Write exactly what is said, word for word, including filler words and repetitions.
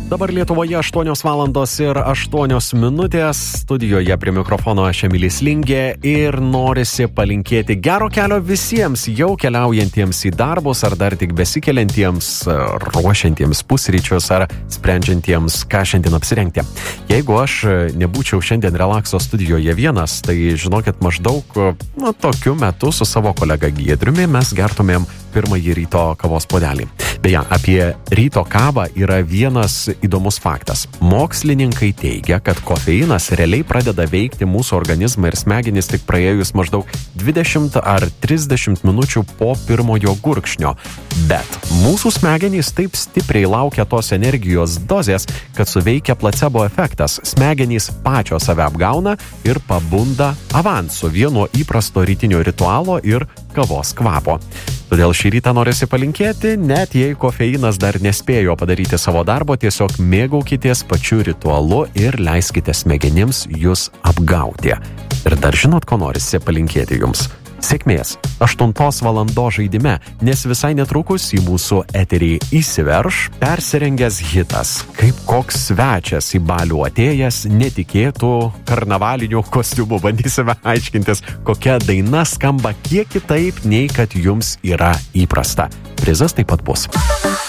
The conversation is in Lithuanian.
Dabar Lietuvoje aštuonios valandos ir aštuonios minutės. Studijoje prie mikrofono aš Emilis Lingė ir norisi palinkėti gero kelio visiems jau keliaujantiems į darbus ar dar tik besikeliantiems, ruošiantiems pusryčius ar sprendžiantiems, ką šiandien apsirengti. Jeigu aš nebūčiau šiandien relakso studijoje vienas, tai žinokit, maždaug nu, tokiu metu su savo kolega Giedriumi mes gertumėm pirmąjį ryto kavos puodelį. Beje, apie ryto kavą yra vienas įdomus faktas. Mokslininkai teigia, kad kofeinas realiai pradeda veikti mūsų organizmą ir smegenis tik praėjus maždaug dvidešimt ar trisdešimt minučių po pirmojo gurkšnio. Bet mūsų smegenys taip stipriai laukia tos energijos dozės, kad suveikia placebo efektas. Smegenys pačios save apgauna ir pabunda avansu vieno įprasto rytinio ritualo ir kavos kvapo. Todėl šį rytą norisi palinkėti, net jei kofeinas dar nespėjo padaryti savo darbo, tiesiog mėgaukitės pačiu ritualu ir leiskite smegenims jūs apgauti. Ir dar žinot, ko norisi palinkėti jums? Sėkmės aštuntos valandos žaidime, nes visai netrukus į mūsų eterį įsiverš persirengęs hitas, kaip koks svečias į balių atėjęs netikėtų karnavalinių kostiumų. Bandysime aiškintis, kokia daina skamba kiek kitaip, nei kad jums yra įprasta. Prizas taip pat bus.